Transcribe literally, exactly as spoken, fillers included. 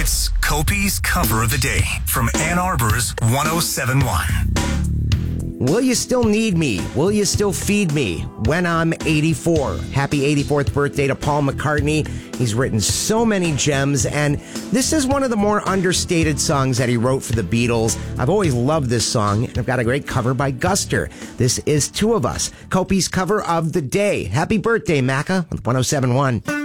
It's Kopi's Cover of the Day from Ann Arbor's one oh seven point one. Will you still need me? Will you still feed me when I'm eighty-four? Happy eighty-fourth birthday to Paul McCartney. He's written so many gems, and this is one of the more understated songs that he wrote for the Beatles. I've always loved this song, and I've got a great cover by Guster. This is Two of Us, Kopi's Cover of the Day. Happy birthday, Macca, with one oh seven point one.